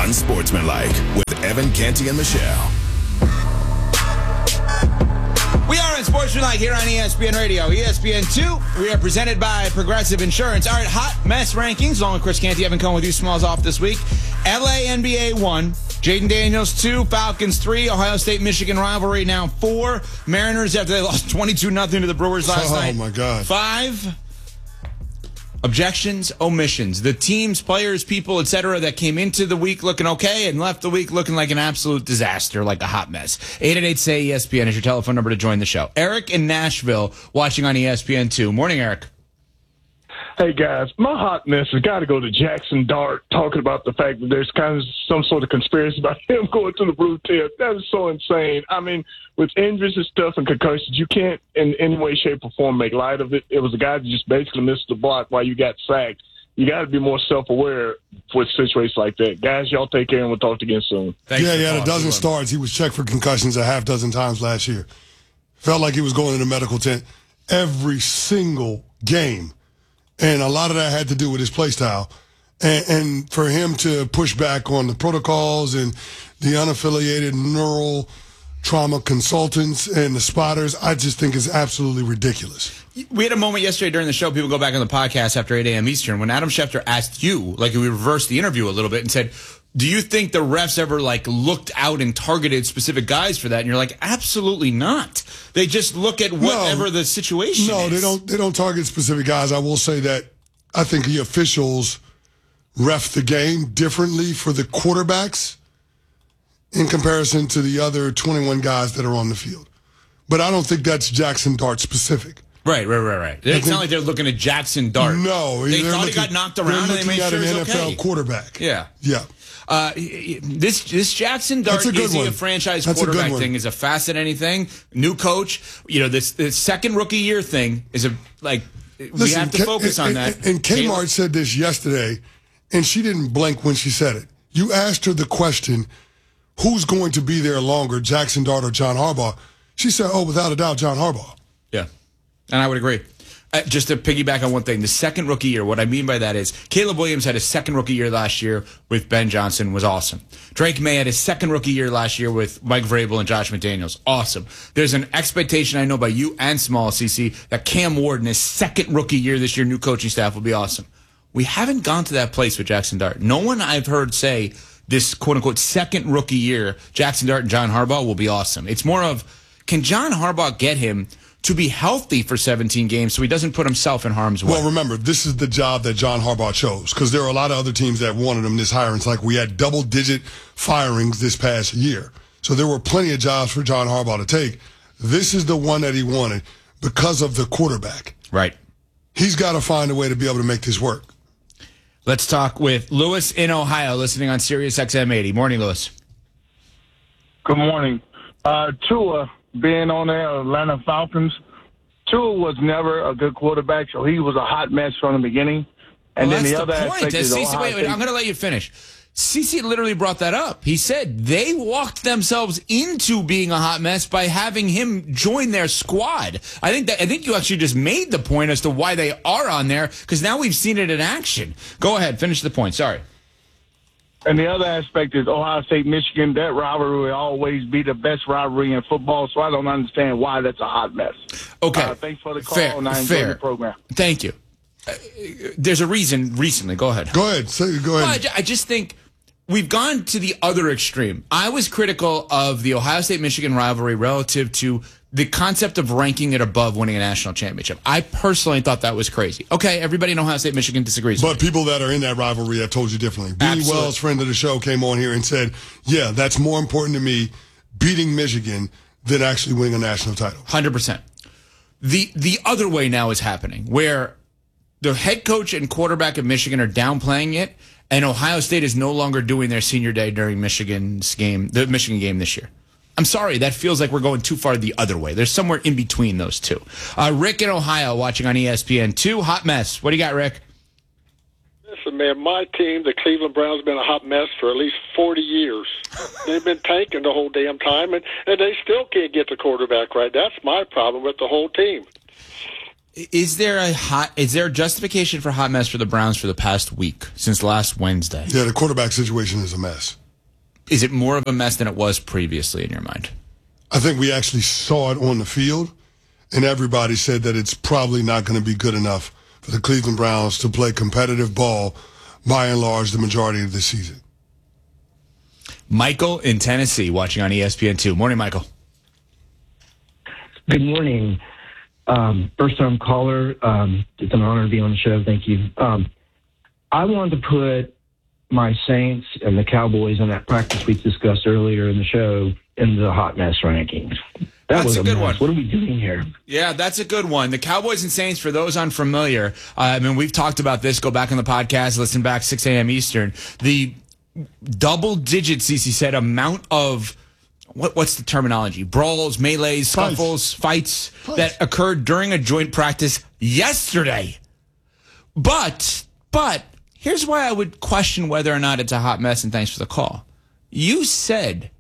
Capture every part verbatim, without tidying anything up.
Unsportsmanlike with Evan Canty and Michelle. We are Unsportsmanlike here on E S P N Radio. E S P N two, we are presented by Progressive Insurance. All right, hot mess rankings. Along with Chris Canty, Evan Cohen with you. Smalls off this week. L A N B A one. Jaden Daniels two. Falcons three. Ohio State-Michigan rivalry now four. Mariners after they lost twenty-two nothing to the Brewers last oh, night. Oh, my God. Five. Objections, omissions. The teams, players, people, et cetera that came into the week looking okay and left the week looking like an absolute disaster, like a hot mess. eight eight eight, S A Y, E S P N is your telephone number to join the show. Eric in Nashville watching on E S P N two. Morning, Eric. Hey, guys, my hot mess has got to go to Jackson Dart talking about the fact that there's kind of some sort of conspiracy about him going to the blue tip. That is so insane. I mean, with injuries and stuff and concussions, you can't in any way, shape, or form make light of it. It was a guy that just basically missed the block while you got sacked. You got to be more self-aware with situations like that. Guys, y'all take care and we'll talk again soon. Thanks yeah, he had a dozen starts. He was checked for concussions a half dozen times last year. Felt like he was going in the medical tent every single game. And a lot of that had to do with his play style. And, and for him to push back on the protocols and the unaffiliated neural trauma consultants and the spotters, I just think is absolutely ridiculous. We had a moment yesterday during the show, people go back on the podcast after eight a.m. Eastern, when Adam Schefter asked you, like we reversed the interview a little bit and said, do you think the refs ever like looked out and targeted specific guys for that? And you're like, absolutely not. They just look at whatever no, the situation no, is. No, they don't they don't target specific guys. I will say that I think the officials ref the game differently for the quarterbacks in comparison to the other twenty-one guys that are on the field. But I don't think that's Jackson Dart specific. Right, right, right, right. It's not like they're looking at Jackson Dart. No. They thought looking, he got knocked around and they made at sure an he's N F L okay. quarterback. Yeah. Yeah. Uh, this this Jackson Dart is he a franchise That's quarterback a thing is a fascinating thing. New coach, you know, this this second rookie year thing is a like Listen, we have to focus K- on and, that. And, and Kmart said this yesterday, and she didn't blink when she said it. You asked her the question, who's going to be there longer, Jackson Dart or John Harbaugh? She said, oh, without a doubt, John Harbaugh. Yeah, and I would agree. Uh, just to piggyback on one thing, the second rookie year, what I mean by that is Caleb Williams had his second rookie year last year with Ben Johnson, was awesome. Drake May had his second rookie year last year with Mike Vrabel and Josh McDaniels. Awesome. There's an expectation I know by you and Small C C that Cam Ward in his second rookie year this year, new coaching staff, will be awesome. We haven't gone to that place with Jackson Dart. No one I've heard say this quote-unquote second rookie year, Jackson Dart and John Harbaugh will be awesome. It's more of, can John Harbaugh get him to be healthy for seventeen games so he doesn't put himself in harm's way? Well, remember, this is the job that John Harbaugh chose because there are a lot of other teams that wanted him this hire. It's like we had double-digit firings this past year. So there were plenty of jobs for John Harbaugh to take. This is the one that he wanted because of the quarterback. Right. He's got to find a way to be able to make this work. Let's talk with Lewis in Ohio, listening on Sirius X M eighty. Morning, Lewis. Good morning. Uh, Tua, being on there, Atlanta Falcons, Tua was never a good quarterback, so he was a hot mess from the beginning. And well, then that's the the other point. aspect is Cece, Ohio wait, wait, State. I'm going to let you finish. Cece literally brought that up. He said they walked themselves into being a hot mess by having him join their squad. I think that I think you actually just made the point as to why they are on there, because now we've seen it in action. Go ahead, finish the point. Sorry. And the other aspect is Ohio State-Michigan. That rivalry will always be the best rivalry in football, so I don't understand why that's a hot mess. Okay. Uh, thanks for the call, fair, and I enjoyed fair. the program. Thank you. Uh, there's a reason recently. Go ahead. Go ahead. Say, go ahead. Well, I, ju- I just think we've gone to the other extreme. I was critical of the Ohio State-Michigan rivalry relative to the concept of ranking it above winning a national championship. I personally thought that was crazy. Okay, everybody in Ohio State, Michigan disagrees But with me. people that are in that rivalry have told you differently. Beanie Absolutely. Wells, friend of the show, came on here and said, yeah, that's more important to me beating Michigan than actually winning a national title. one hundred percent. The, the other way now is happening, where the head coach and quarterback of Michigan are downplaying it, and Ohio State is no longer doing their senior day during Michigan's game, the Michigan game this year. I'm sorry, that feels like we're going too far the other way. There's somewhere in between those two. Uh, Rick in Ohio watching on E S P N two. Hot mess. What do you got, Rick? Listen, man, my team, the Cleveland Browns, have been a hot mess for at least forty years. They've been tanking the whole damn time, and, and they still can't get the quarterback right. That's my problem with the whole team. Is there a hot? Is there a justification for hot mess for the Browns for the past week since last Wednesday? Yeah, the quarterback situation is a mess. Is it more of a mess than it was previously in your mind? I think we actually saw it on the field, and everybody said that it's probably not going to be good enough for the Cleveland Browns to play competitive ball by and large the majority of the season. Michael in Tennessee watching on E S P N two. Morning, Michael. Good morning. Um, first-time caller. Um, it's an honor to be on the show. Thank you. Um, I wanted to put my Saints and the Cowboys in that practice we discussed earlier in the show in the hot mess rankings. That That's was a a good mess. one. What are we doing here? Yeah, that's a good one. The Cowboys and Saints, for those unfamiliar, uh, I mean, we've talked about this. Go back on the podcast, listen back, six a.m. Eastern. The double-digit, Cece said, amount of What, what's the terminology? Brawls, melees, scuffles, fights, fights that occurred during a joint practice yesterday. But, but, here's why I would question whether or not it's a hot mess, and thanks for the call. You said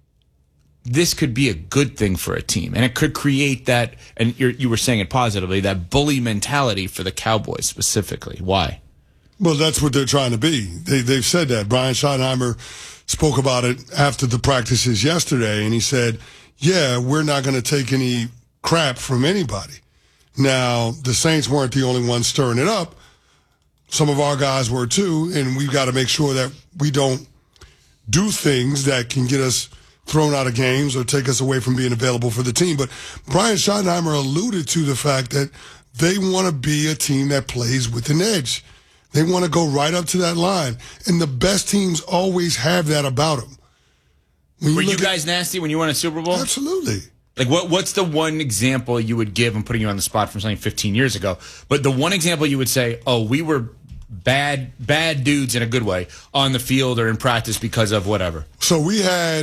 this could be a good thing for a team, and it could create that, and you're, you were saying it positively, that bully mentality for the Cowboys specifically. Why? Well, that's what they're trying to be. They, they've said that. Brian Schottenheimer spoke about it after the practices yesterday, and he said, yeah, we're not going to take any crap from anybody. Now, the Saints weren't the only ones stirring it up. Some of our guys were too, and we've got to make sure that we don't do things that can get us thrown out of games or take us away from being available for the team. But Brian Schottenheimer alluded to the fact that they want to be a team that plays with an edge. They want to go right up to that line. And the best teams always have that about them. When Were you, you guys at, nasty when you won a Super Bowl? Absolutely. Like, what? what's the one example you would give? I'm putting you on the spot from something fifteen years ago. But the one example you would say, oh, we were bad bad dudes in a good way on the field or in practice because of whatever. So we had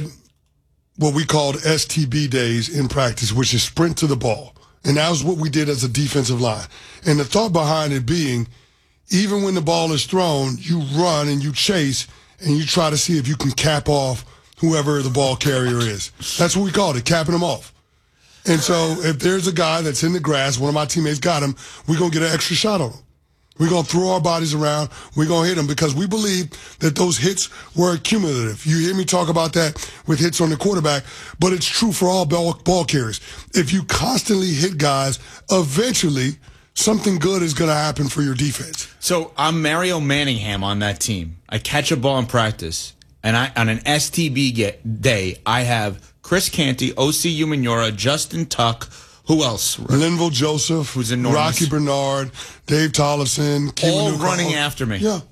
what we called S T B days in practice, which is sprint to the ball. And that was what we did as a defensive line. And the thought behind it being, even when the ball is thrown, you run and you chase and you try to see if you can cap off whoever the ball carrier is. That's what we called it, capping them off. And so if there's a guy that's in the grass, one of my teammates got him, we're going to get an extra shot on him. We're going to throw our bodies around. We're going to hit him because we believe that those hits were cumulative. You hear me talk about that with hits on the quarterback, but it's true for all ball, ball carriers. If you constantly hit guys, eventually something good is going to happen for your defense. So I'm Mario Manningham on that team. I catch a ball in practice, and I on an S T B get, day, I have Chris Canty, O C Umenyiora, Justin Tuck. Who else? Linval Joseph, who's enormous. Rocky Bernard, Dave Tollefson, all Kevin running Newcomb. after me. Yeah.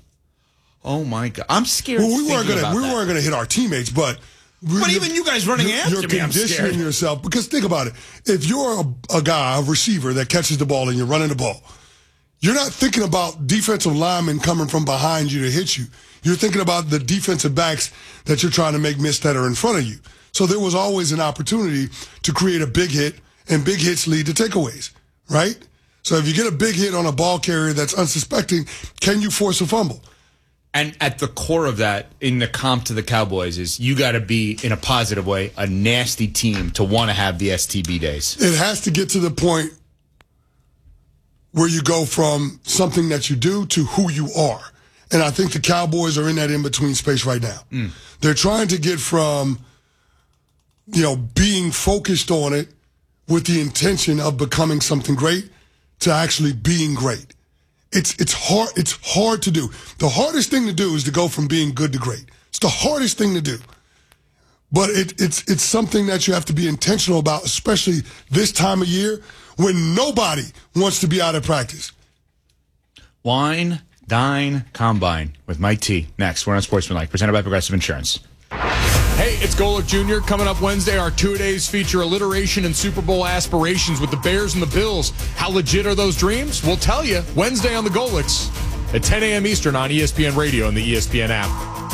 Oh my God, I'm scared. Well, we weren't going gonna to we weren't gonna hit our teammates, but but even you guys running you're, after you're me, I'm conditioning scared. yourself because think about it. If you're a, a guy, a receiver that catches the ball and you're running the ball, you're not thinking about defensive linemen coming from behind you to hit you. You're thinking about the defensive backs that you're trying to make miss that are in front of you. So there was always an opportunity to create a big hit, and big hits lead to takeaways, right? So if you get a big hit on a ball carrier that's unsuspecting, can you force a fumble? And at the core of that, in the comp to the Cowboys, is you got to be, in a positive way, a nasty team to want to have the S T B days. It has to get to the point where you go from something that you do to who you are. And I think the Cowboys are in that in-between space right now. Mm. They're trying to get from, you know, being focused on it with the intention of becoming something great to actually being great. It's it's hard it's hard to do. The hardest thing to do is to go from being good to great. It's the hardest thing to do. But it, it's it's something that you have to be intentional about, especially this time of year when nobody wants to be out of practice. Wine, dine, combine with Mike T. Next, we're on Sportsmanlike, presented by Progressive Insurance. Hey, it's Golick Junior Coming up Wednesday, our two-a-days feature alliteration and Super Bowl aspirations with the Bears and the Bills. How legit are those dreams? We'll tell you Wednesday on the Golicks at ten a.m. Eastern on E S P N Radio and the E S P N app.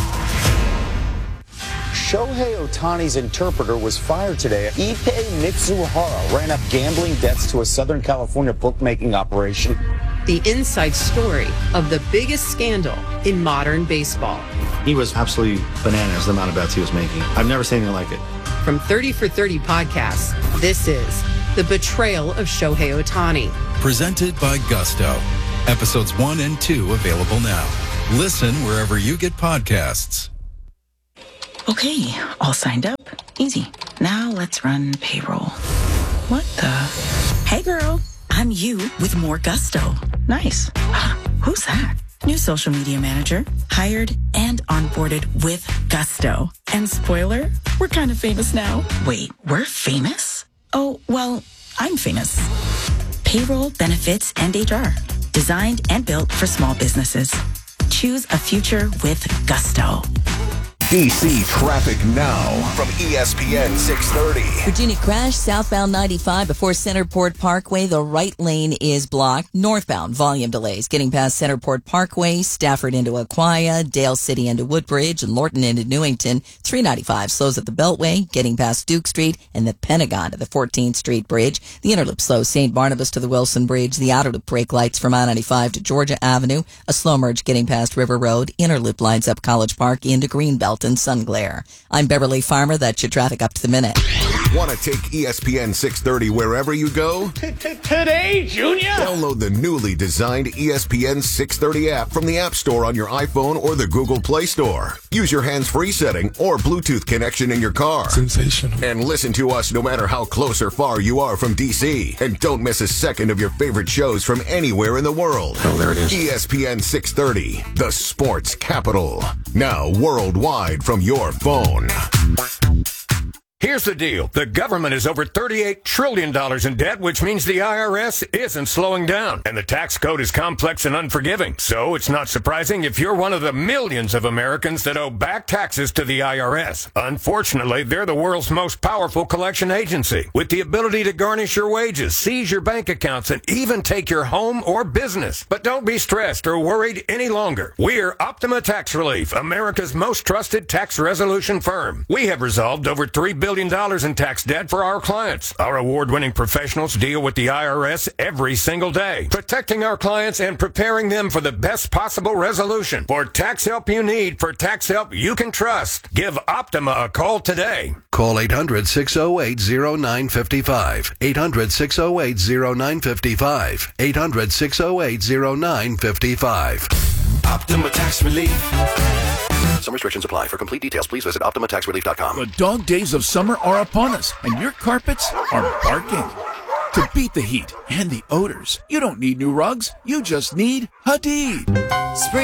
Shohei Ohtani's interpreter was fired today. Ippei Mitsuhara ran up gambling debts to a Southern California bookmaking operation. The inside story of the biggest scandal in modern baseball. He was absolutely bananas, the amount of bets he was making. I've never seen anything like it. From thirty for thirty podcasts, this is The Betrayal of Shohei Ohtani. presented by Gusto. Episodes one and two available now. Listen wherever you get podcasts. Okay, all signed up. Easy. Now let's run payroll. What the? Hey girl, I'm you with more Gusto. Nice. Who's that? New social media manager. Hired and onboarded with Gusto. And spoiler, we're kind of famous now. Wait, we're famous? Oh, well, I'm famous. Payroll, benefits, and H R. Designed and built for small businesses. Choose a future with Gusto. D C traffic now from E S P N six thirty. Virginia crash southbound ninety-five before Centerport Parkway. The right lane is blocked. Northbound volume delays getting past Centerport Parkway, Stafford into Aquia, Dale City into Woodbridge, and Lorton into Newington. three ninety-five slows at the Beltway, getting past Duke Street and the Pentagon to the fourteenth Street Bridge. The inner loop slows Saint Barnabas to the Wilson Bridge. The outer loop brake lights from I ninety-five to Georgia Avenue. A slow merge getting past River Road. Inner loop lines up College Park into Greenbelt and Sunglare. I'm Beverly Farmer. That's your traffic up to the minute. Want to take E S P N six thirty wherever you go? Today, Junior? Download the newly designed E S P N six thirty app from the App Store on your iPhone or the Google Play Store. Use your hands-free setting or Bluetooth connection in your car. Sensational. And listen to us no matter how close or far you are from D C. And don't miss a second of your favorite shows from anywhere in the world. Oh, there it is. E S P N six thirty, the sports capital. Now worldwide from your phone. Here's the deal. The government is over thirty-eight trillion dollars in debt, which means the I R S isn't slowing down. And the tax code is complex and unforgiving. So it's not surprising if you're one of the millions of Americans that owe back taxes to the I R S. Unfortunately, they're the world's most powerful collection agency, with the ability to garnish your wages, seize your bank accounts, and even take your home or business. But don't be stressed or worried any longer. We're Optima Tax Relief, America's most trusted tax resolution firm. We have resolved over three billion dollars in tax debt for our clients. Our award-winning professionals deal with the I R S every single day, protecting our clients and preparing them for the best possible resolution. For tax help you need, for tax help you can trust, give Optima a call today. Call eight hundred, six oh eight, oh nine five five. eight hundred, six oh eight, oh nine five five. eight hundred, six oh eight, oh nine five five. Optima Tax Relief. Some restrictions apply. For complete details, please visit Optima Tax Relief dot com. The dog days of summer are upon us, and your carpets are barking. To beat the heat and the odors, you don't need new rugs. You just need Hadid. Spring